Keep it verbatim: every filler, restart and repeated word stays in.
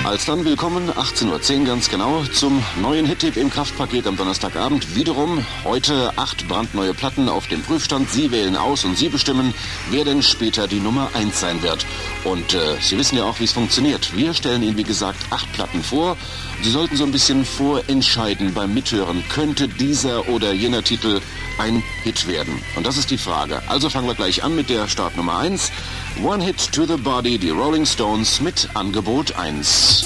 Alsdann willkommen, achtzehn Uhr zehn ganz genau, zum neuen Hit-Tipp im Kraftpaket am Donnerstagabend. Wiederum heute acht brandneue Platten auf dem Prüfstand. Sie wählen aus und Sie bestimmen, wer denn später die Nummer eins sein wird. Und äh, Sie wissen ja auch, wie es funktioniert. Wir stellen Ihnen, wie gesagt, acht Platten vor. Sie sollten so ein bisschen vorentscheiden beim Mithören. Könnte dieser oder jener Titel ein Hit werden? Und das ist die Frage. Also fangen wir gleich an mit der Startnummer eins. One Hit to the Body, die Rolling Stones mit Angebot eins.